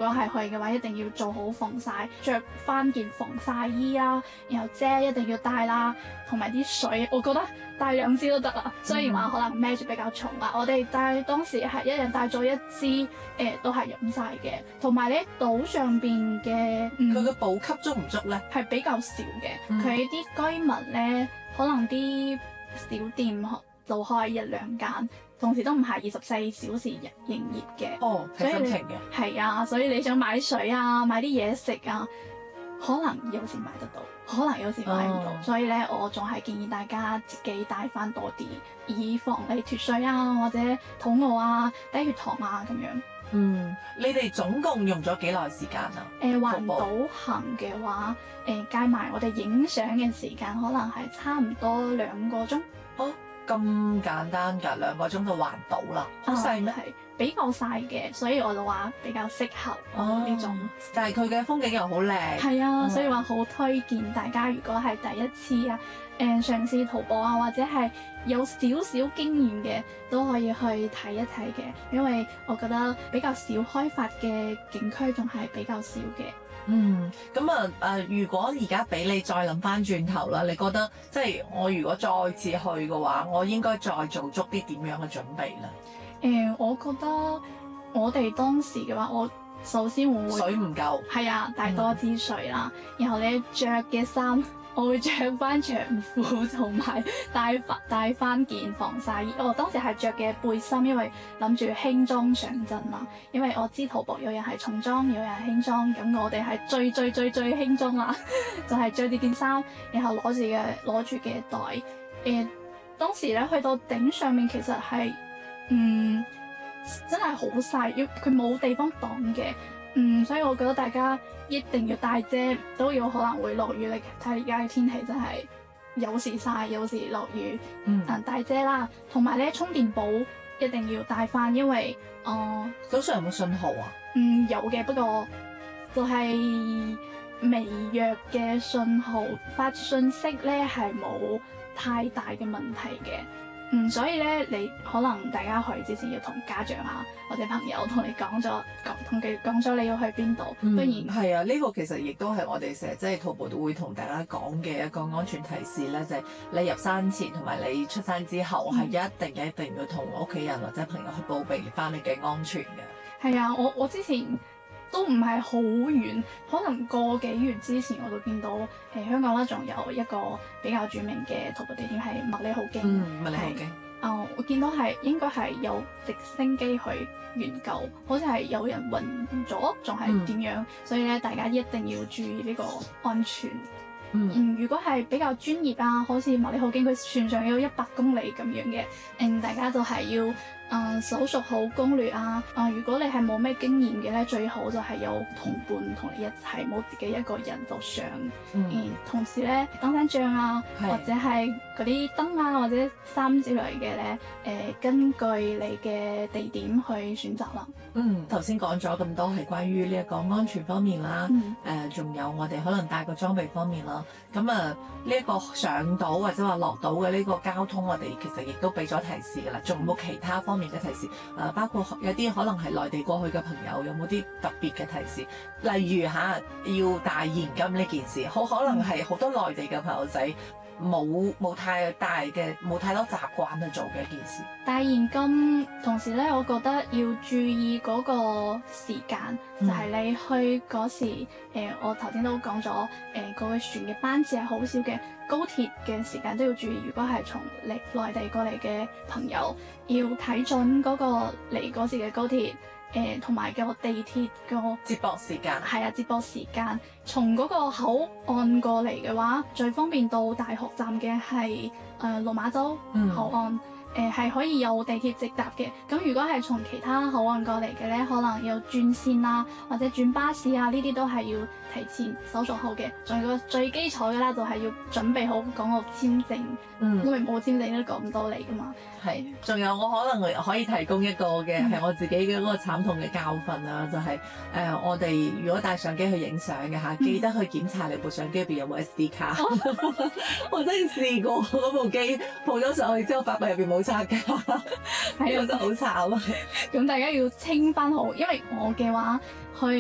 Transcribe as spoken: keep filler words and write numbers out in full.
果係去嘅話，一定要做好防曬，着翻件防曬衣啦，然後遮一定要帶啦，同埋啲水，我覺得帶兩支都得啦。雖然話可能孭住比較重啦，我哋帶當時係一人帶咗一支，誒、呃、都係飲晒嘅。同埋咧島上邊嘅， 佢嘅補給足唔足咧？ 係比較少嘅，佢啲、嗯、居民咧可能啲小店就開一兩間。同時都唔係二十四小時營業嘅， 哦，係分情嘅， 係啊，所以你想買水啊，買啲嘢食啊，可能有時買得到，可能有時買唔到，哦、所以咧我仲係建議大家自己帶翻多啲，以防你脫水啊，或者肚餓啊、低血糖啊咁樣。 嗯，你哋總共用咗幾耐時間啊？ 誒、呃，環島行嘅話，誒、呃、計埋我哋影相嘅時間，可能係差唔多兩個鐘。 哦。咁簡單㗎，兩個鐘就環島啦，好細咩？ 係比較細嘅，所以我就話比較適合呢、哦、種。 但係佢嘅風景又好靚。 係啊， 嗯、 所以話好推薦大家，如果係第一次啊，誒、呃、嘗試徒步啊，或者係有少少經驗嘅，都可以去睇一睇嘅，因為我覺得比較少開發嘅景區仲係比較少嘅。 嗯，咁啊誒，如果而家俾你再諗翻轉頭啦，你覺得即係我如果再次去嘅話，我應該再做足啲點樣嘅準備咧？ 誒、呃，我覺得我哋當時嘅話，我首先會水唔夠， 係啊，帶多支水啦，嗯、然後你着嘅衫，我會着翻長褲，同埋帶翻帶翻件防曬衣。我當時係着嘅背心，因為諗住輕裝上陣嘛。因為我知徒步有人係重裝，有人係輕裝，咁我哋係最最最最輕裝啦，就係着呢件衫，然後攞住嘅攞住嘅袋。誒、呃，當時咧去到頂上面，其實係嗯真係好曬，要佢冇地方擋嘅。嗯，所以我覺得大家一定要帶遮，都有可能會落雨。你睇而家嘅天氣真係有時曬，有時落雨。嗯，帶遮啦，同埋咧充電寶一定要帶翻，因為誒， 早上有冇信號啊？ 嗯，有嘅，不過就係微弱嘅信號，發信息咧係冇太大嘅問題嘅。嗯，所以咧，你可能大家去之前要同家長啊或者朋友同你講咗，講同佢講咗你要去邊度，不然係啊，呢個其實亦都係我哋成日即係徒步都會同大家講嘅一個安全提示咧，就係你入山前同埋你出山之後係一定一定要同屋企人或者朋友去報備翻你嘅安全嘅。 係啊，我我之前都唔係好遠，可能個幾月之前我都見到誒、呃、香港啦，仲有一個比較著名嘅徒步地點係麥理浩徑。 嗯，麥理浩徑。 啊、呃，我見到係應該係有直升機去援救，好似係有人暈咗，仲係點樣？嗯、所以咧，大家一定要注意呢個安全。嗯，嗯，如果係比較專業啊，好似麥理浩徑佢全長有一百公里咁樣嘅，嗯，大家就係要。誒，搜索好攻略啊！誒、呃，如果你係冇咩經驗嘅咧，最好就係有同伴同你一齊，冇自己一個人就上。嗯，嗯，同時咧，登山杖啊，是或者係嗰啲燈啊，或者衫之類嘅咧，誒、呃，根據你嘅地點去選擇啦。 嗯，頭先講咗咁多係關於呢一個安全方面啦，誒、嗯，仲、呃、有我哋可能帶個裝備方面啦。咁啊，呢、這、一個上島或者話落島嘅呢個交通，我哋其實亦都俾咗提示㗎啦。仲有冇其他方面嘅提示？誒、呃，包括有啲可能係內地過去嘅朋友，有冇啲特別嘅提示？例如嚇要帶現金呢件事，好可能係好多內地嘅朋友仔冇冇太大嘅冇太多習慣去做嘅一件事。 帶現金，同時咧，我覺得要注意嗰個時間，就係、是、你去嗰時，誒、呃，我頭先都講咗，誒、呃，嗰、那個船嘅班次係好少嘅，高鐵嘅時間都要注意。如果係從嚟內地過嚟嘅朋友，要睇準嗰個嚟嗰時嘅高鐵。誒同埋個地鐵個接駁時間， 係啊，接駁時間。從嗰個口岸過嚟嘅話，最方便到大學站嘅係誒落馬洲口岸，誒係、嗯呃、可以有地鐵直達嘅。咁如果係從其他口岸過嚟嘅咧，可能要轉線啊，或者轉巴士啊，呢啲都係要提前搜索好嘅。仲有個最基礎嘅啦，就係要準備好港澳簽證，嗯、因為冇簽證都過唔到嚟噶嘛。 係，仲有我可能可以提供一個嘅係、嗯、我自己嘅嗰個慘痛嘅教訓啊，就係、是、誒、呃、我哋如果帶相機去影相嘅嚇，記得去檢查你部相機入邊有冇 S D 卡。哦、我真係試過嗰部機抱咗上去之後，發覺入邊冇插卡，係啊，真係好慘啊！ 咁大家要清翻好，因為我嘅話去